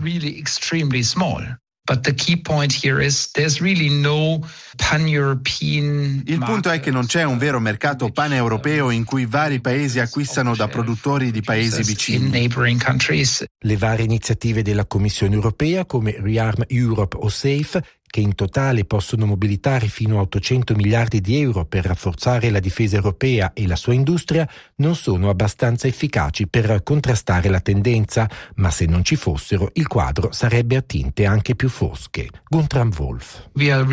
really extremely small. But the key point here is there's really no pan-European. Il punto è che non c'è un vero mercato paneuropeo in cui vari paesi acquistano da produttori di paesi vicini. Le varie iniziative della Commissione europea come Rearm Europe o SAFE, che in totale possono mobilitare fino a 800 miliardi di euro per rafforzare la difesa europea e la sua industria, non sono abbastanza efficaci per contrastare la tendenza, ma se non ci fossero il quadro sarebbe a tinte anche più fosche. Guntram Wolf.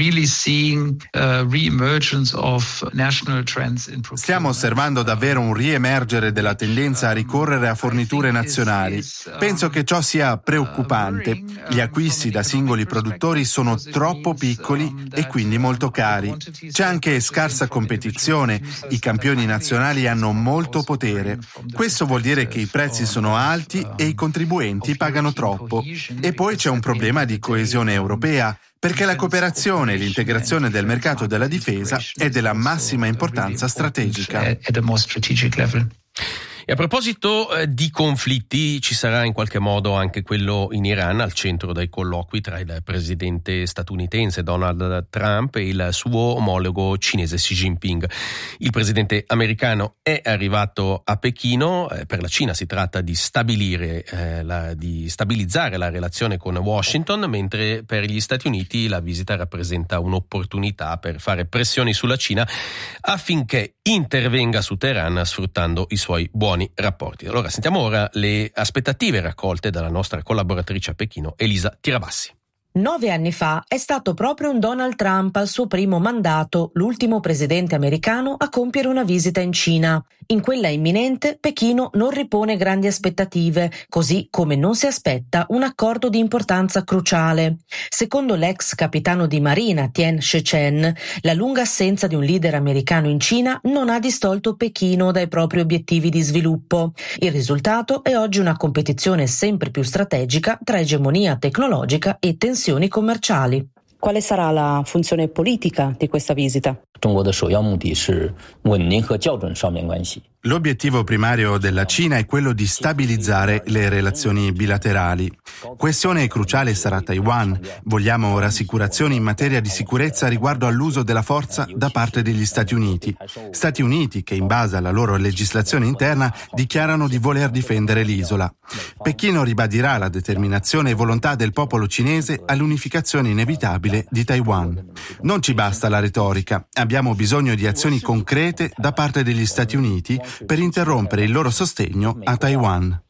Stiamo osservando davvero un riemergere della tendenza a ricorrere a forniture nazionali. Penso che ciò sia preoccupante. Gli acquisti da singoli produttori sono troppo piccoli e quindi molto cari. C'è anche scarsa competizione, i campioni nazionali hanno molto potere. Questo vuol dire che i prezzi sono alti e i contribuenti pagano troppo. E poi c'è un problema di coesione europea, perché la cooperazione e l'integrazione del mercato della difesa è della massima importanza strategica. E a proposito di conflitti, ci sarà in qualche modo anche quello in Iran, al centro dei colloqui tra il presidente statunitense Donald Trump e il suo omologo cinese Xi Jinping. Il presidente americano è arrivato a Pechino. Per la Cina si tratta di stabilizzare la relazione con Washington, mentre per gli Stati Uniti la visita rappresenta un'opportunità per fare pressioni sulla Cina affinché intervenga su Teheran sfruttando i suoi buoni rapporti. Allora sentiamo ora le aspettative raccolte dalla nostra collaboratrice a Pechino, Elisa Tirabassi. 9 anni fa è stato proprio un Donald Trump al suo primo mandato, l'ultimo presidente americano a compiere una visita in Cina. In quella imminente, Pechino non ripone grandi aspettative, così come non si aspetta un accordo di importanza cruciale. Secondo l'ex capitano di marina Tien Shechen, la lunga assenza di un leader americano in Cina non ha distolto Pechino dai propri obiettivi di sviluppo. Il risultato è oggi una competizione sempre più strategica tra egemonia tecnologica e tensioni commerciali. Quale sarà la funzione politica di questa visita? L'obiettivo primario della Cina è quello di stabilizzare le relazioni bilaterali. Questione cruciale sarà Taiwan. Vogliamo rassicurazioni in materia di sicurezza riguardo all'uso della forza da parte degli Stati Uniti. Stati Uniti che in base alla loro legislazione interna dichiarano di voler difendere l'isola. Pechino ribadirà la determinazione e volontà del popolo cinese all'unificazione inevitabile di Taiwan. Non ci basta la retorica. Abbiamo bisogno di azioni concrete da parte degli Stati Uniti per interrompere il loro sostegno a Taiwan.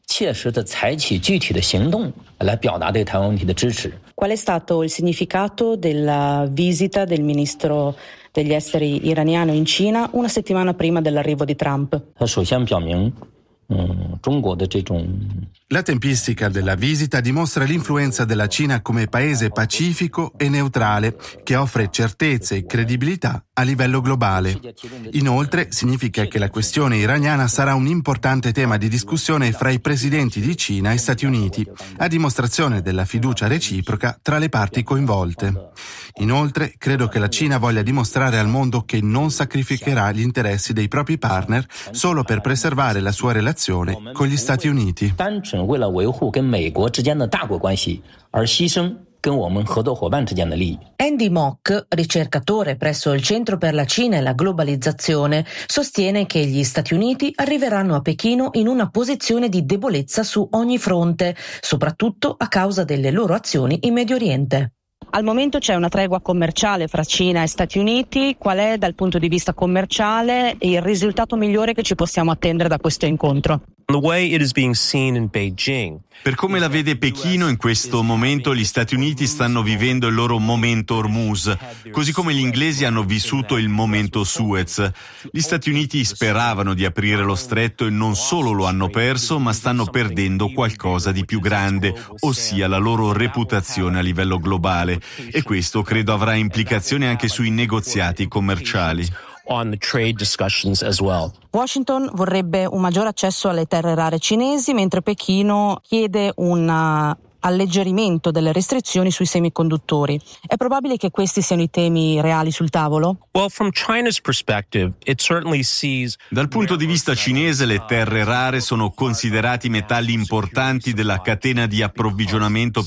Qual è stato il significato della visita del ministro degli esteri iraniano in Cina una settimana prima dell'arrivo di Trump? La tempistica della visita dimostra l'influenza della Cina come paese pacifico e neutrale che offre certezze e credibilità a livello globale. Inoltre significa che la questione iraniana sarà un importante tema di discussione fra i presidenti di Cina e Stati Uniti, a dimostrazione della fiducia reciproca tra le parti coinvolte. Inoltre credo che la Cina voglia dimostrare al mondo che non sacrificherà gli interessi dei propri partner solo per preservare la sua relazione con gli Stati Uniti. Andy Mock, ricercatore presso il Centro per la Cina e la Globalizzazione, sostiene che gli Stati Uniti arriveranno a Pechino in una posizione di debolezza su ogni fronte, soprattutto a causa delle loro azioni in Medio Oriente. Al momento c'è una tregua commerciale fra Cina e Stati Uniti. Qual è dal punto di vista commerciale il risultato migliore che ci possiamo attendere da questo incontro? Per come la vede Pechino, in questo momento gli Stati Uniti stanno vivendo il loro momento Hormuz, così come gli inglesi hanno vissuto il momento Suez. Gli Stati Uniti speravano di aprire lo stretto e non solo lo hanno perso, ma stanno perdendo qualcosa di più grande, ossia la loro reputazione a livello globale. E questo credo avrà implicazioni anche sui negoziati commerciali. Washington vorrebbe un maggior accesso alle terre rare cinesi, mentre Pechino chiede un alleggerimento delle restrizioni sui semiconduttori. È probabile che questi siano i temi reali sul tavolo? Dal punto di vista cinese, le terre rare sono considerati metalli importanti della catena di approvvigionamento